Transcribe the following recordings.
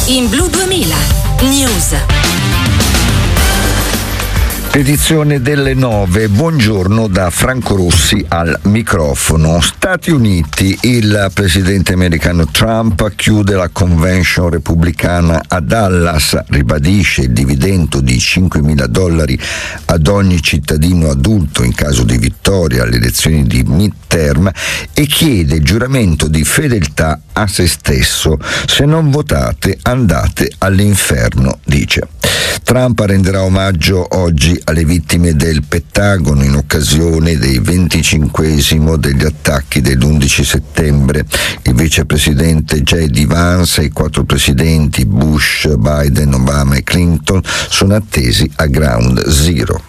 in Blu 2000 News. Edizione delle 9, buongiorno da Franco Rossi al microfono. Stati Uniti, il presidente americano Trump chiude la convention repubblicana a Dallas, ribadisce il dividendo di $5.000 ad ogni cittadino adulto in caso di vittoria alle elezioni di midterm e chiede il giuramento di fedeltà a se stesso. Se non votate andate all'inferno, dice. Trump renderà omaggio oggi alle vittime del Pentagono in occasione dei 25esimo degli attacchi dell'11 settembre. Il vicepresidente J.D. Vance e i 4 presidenti Bush, Biden, Obama e Clinton sono attesi a Ground Zero.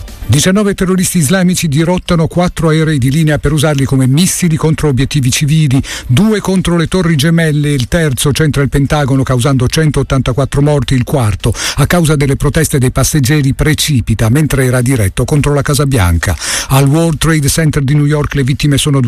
19 terroristi islamici dirottano 4 aerei di linea per usarli come missili contro obiettivi civili, 2 contro le Torri Gemelle, il terzo centra il Pentagono causando 184 morti, il quarto a causa delle proteste dei passeggeri precipita mentre era diretto contro la Casa Bianca. Al World Trade Center di New York le vittime sono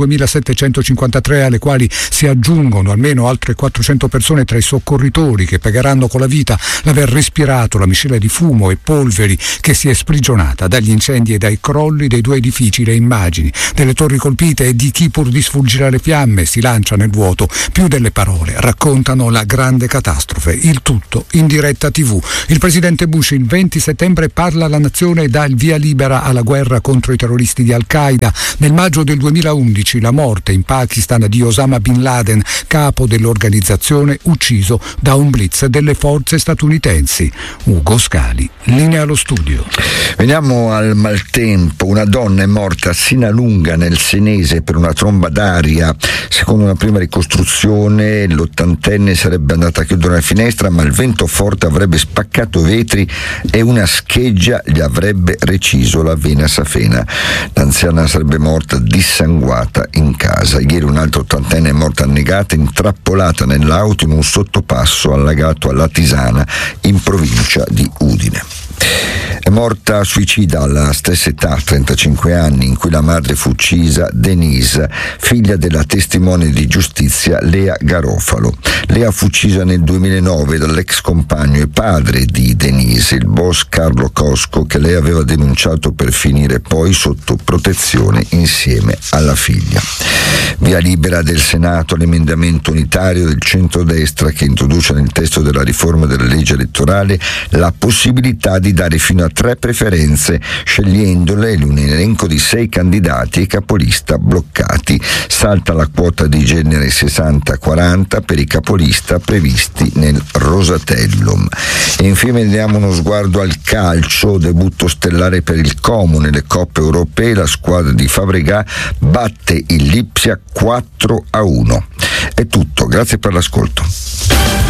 2.753, alle quali si aggiungono almeno altre 400 persone tra i soccorritori che pagheranno con la vita l'aver respirato la miscela di fumo e polveri che si è sprigionata dagli incendi e dai crolli dei 2 edifici. Le immagini delle torri colpite e di chi pur di sfuggire alle fiamme si lancia nel vuoto più delle parole raccontano la grande catastrofe, il tutto in diretta TV. Il presidente Bush il 20 settembre parla alla nazione e dà il via libera alla guerra contro i terroristi di Al-Qaeda. Nel maggio del 2011 la morte in Pakistan di Osama Bin Laden, capo dell'organizzazione, ucciso da un blitz delle forze statunitensi. Ugo Scali, linea allo studio. Veniamo al maltempo. Una donna è morta a Sinalunga nel Senese per una tromba d'aria. Secondo una prima ricostruzione l'80enne sarebbe andata a chiudere una finestra, ma il vento forte avrebbe spaccato vetri e una scheggia gli avrebbe reciso la vena safena. L'anziana sarebbe morta dissanguata in casa. Ieri un altro 80enne è morta annegata, intrappolata nell'auto in un sottopasso allagato a Latisana in provincia di Udine. È morta suicida alla stessa età, 35 anni, in cui la madre fu uccisa, Denise, figlia della testimone di giustizia Lea Garofalo. Lea fu uccisa nel 2009 dall'ex compagno e padre di Denise, il boss Carlo Cosco, che lei aveva denunciato per finire poi sotto protezione insieme alla figlia. Via libera del Senato all'emendamento unitario del centrodestra che introduce nel testo della riforma della legge elettorale la possibilità di dare fino a 3 preferenze, scegliendole in un elenco di 6 candidati e capolista bloccati. Salta la quota di genere 60-40 per i capolista previsti nel Rosatellum. E infine diamo uno sguardo al calcio, debutto stellare per il Como nelle coppe europee. La squadra di Fabregas batte il Lipsia 4-1. È tutto, grazie per l'ascolto.